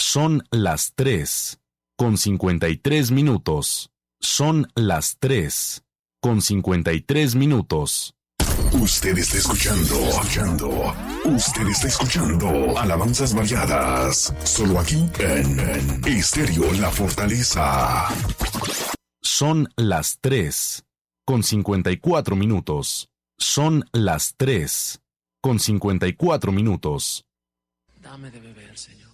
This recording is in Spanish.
Son las 3:53. Son las 3:53. Usted está escuchando. Usted está escuchando Alabanzas Variadas. Solo aquí en Estéreo La Fortaleza. Son las 3:54. Son las 3:54. Dame de beber, Señor.